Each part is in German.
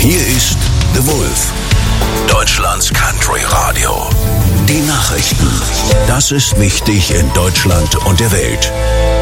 Hier ist The Wolf, Deutschlands Country Radio. Die Nachrichten. Das ist wichtig in Deutschland und der Welt.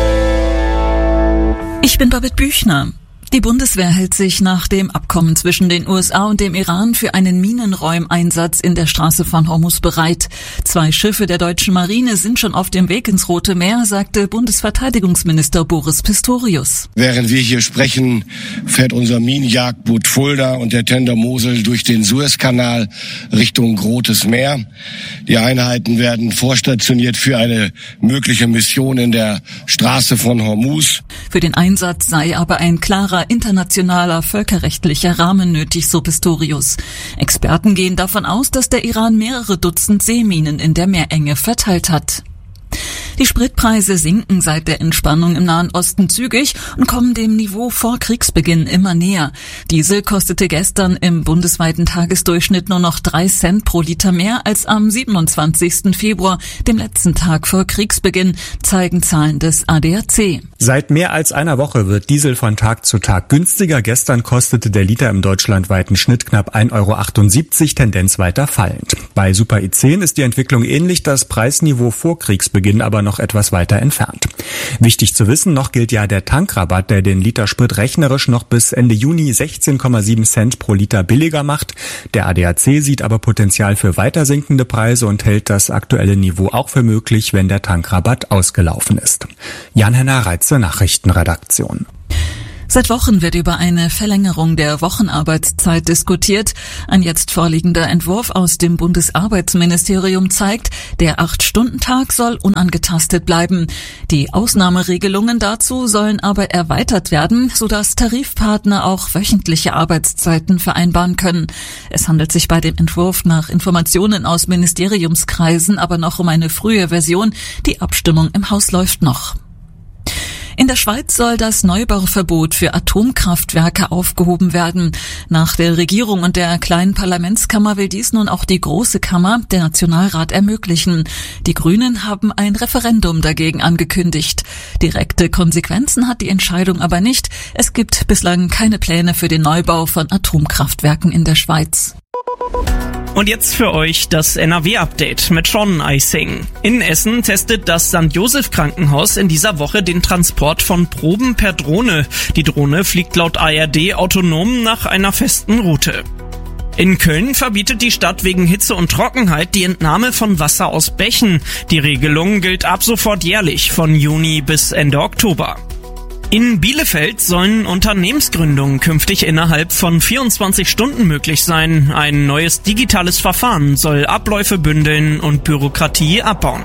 Ich bin Babette Büchner. Die Bundeswehr hält sich nach dem Abkommen zwischen den USA und dem Iran für einen Minenräumeinsatz in der Straße von Hormuz bereit. 2 Schiffe der deutschen Marine sind schon auf dem Weg ins Rote Meer, sagte Bundesverteidigungsminister Boris Pistorius. Während wir hier sprechen, fährt unser Minenjagdboot Fulda und der Tender Mosel durch den Suezkanal Richtung Rotes Meer. Die Einheiten werden vorstationiert für eine mögliche Mission in der Straße von Hormuz. Für den Einsatz sei aber ein klarer internationaler völkerrechtlicher Rahmen nötig, so Pistorius. Experten gehen davon aus, dass der Iran mehrere Dutzend Seeminen in der Meerenge verteilt hat. Die Spritpreise sinken seit der Entspannung im Nahen Osten zügig und kommen dem Niveau vor Kriegsbeginn immer näher. Diesel kostete gestern im bundesweiten Tagesdurchschnitt nur noch 3 Cent pro Liter mehr als am 27. Februar, dem letzten Tag vor Kriegsbeginn, zeigen Zahlen des ADAC. Seit mehr als einer Woche wird Diesel von Tag zu Tag günstiger. Gestern kostete der Liter im deutschlandweiten Schnitt knapp 1,78 €, Tendenz weiter fallend. Bei Super E10 ist die Entwicklung ähnlich, das Preisniveau vor Kriegsbeginn aber noch etwas weiter entfernt. Wichtig zu wissen, noch gilt ja der Tankrabatt, der den Liter Sprit rechnerisch noch bis Ende Juni 16,7 Cent pro Liter billiger macht. Der ADAC sieht aber Potenzial für weiter sinkende Preise und hält das aktuelle Niveau auch für möglich, wenn der Tankrabatt ausgelaufen ist. Jan-Henner Reitze, Nachrichtenredaktion. Seit Wochen wird über eine Verlängerung der Wochenarbeitszeit diskutiert. Ein jetzt vorliegender Entwurf aus dem Bundesarbeitsministerium zeigt, der 8-Stunden-Tag soll unangetastet bleiben. Die Ausnahmeregelungen dazu sollen aber erweitert werden, sodass Tarifpartner auch wöchentliche Arbeitszeiten vereinbaren können. Es handelt sich bei dem Entwurf nach Informationen aus Ministeriumskreisen aber noch um eine frühe Version. Die Abstimmung im Haus läuft noch. In der Schweiz soll das Neubauverbot für Atomkraftwerke aufgehoben werden. Nach der Regierung und der kleinen Parlamentskammer will dies nun auch die Große Kammer, der Nationalrat, ermöglichen. Die Grünen haben ein Referendum dagegen angekündigt. Direkte Konsequenzen hat die Entscheidung aber nicht. Es gibt bislang keine Pläne für den Neubau von Atomkraftwerken in der Schweiz. Und jetzt für euch das NRW-Update mit Sean Eising. In Essen testet das St. Joseph Krankenhaus in dieser Woche den Transport von Proben per Drohne. Die Drohne fliegt laut ARD autonom nach einer festen Route. In Köln verbietet die Stadt wegen Hitze und Trockenheit die Entnahme von Wasser aus Bächen. Die Regelung gilt ab sofort jährlich von Juni bis Ende Oktober. In Bielefeld sollen Unternehmensgründungen künftig innerhalb von 24 Stunden möglich sein. Ein neues digitales Verfahren soll Abläufe bündeln und Bürokratie abbauen.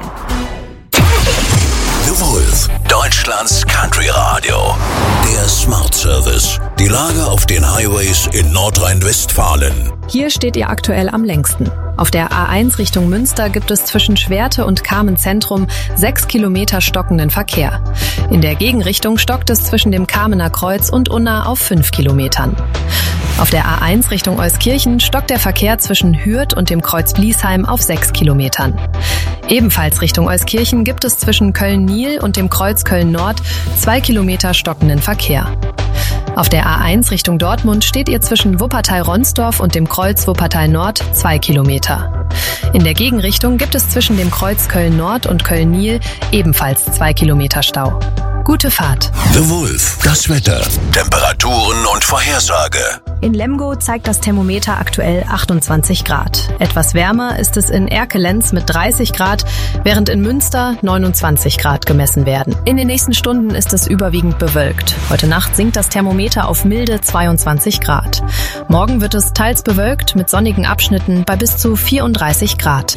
The Wolf, Deutschlands Country Radio. Der Smart Service. Die Lage auf den Highways in Nordrhein-Westfalen. Hier steht ihr aktuell am längsten. Auf der A1 Richtung Münster gibt es zwischen Schwerte und Kamen-Zentrum 6 Kilometer stockenden Verkehr. In der Gegenrichtung stockt es zwischen dem Kamener Kreuz und Unna auf 5 Kilometern. Auf der A1 Richtung Euskirchen stockt der Verkehr zwischen Hürth und dem Kreuz Bliesheim auf 6 Kilometern. Ebenfalls Richtung Euskirchen gibt es zwischen Köln-Nil und dem Kreuz Köln-Nord 2 Kilometer stockenden Verkehr. Auf der A1 Richtung Dortmund steht ihr zwischen Wuppertal-Ronsdorf und dem Kreuz Wuppertal-Nord 2 Kilometer. In der Gegenrichtung gibt es zwischen dem Kreuz Köln-Nord und Köln-Nil ebenfalls 2 Kilometer Stau. Gute Fahrt. The Wolf, das Wetter, Temperaturen und Vorhersage. In Lemgo zeigt das Thermometer aktuell 28 Grad. Etwas wärmer ist es in Erkelenz mit 30 Grad, während in Münster 29 Grad gemessen werden. In den nächsten Stunden ist es überwiegend bewölkt. Heute Nacht sinkt das Thermometer auf milde 22 Grad. Morgen wird es teils bewölkt mit sonnigen Abschnitten bei bis zu 34 Grad.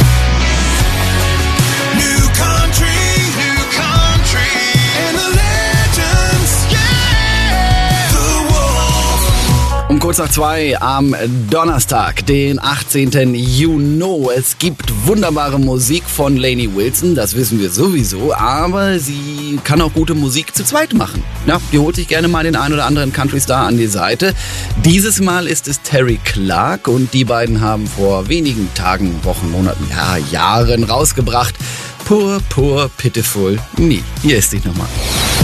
Um kurz nach 2 am Donnerstag, den 18. Juni. Es gibt wunderbare Musik von Lainey Wilson, das wissen wir sowieso, aber sie kann auch gute Musik zu zweit machen. Ja, die holt sich gerne mal den ein oder anderen Country-Star an die Seite. Dieses Mal ist es Terry Clark und die beiden haben vor wenigen Tagen, Wochen, Monaten, Jahren rausgebracht. Poor, Pitiful Me. Hier ist sie nochmal.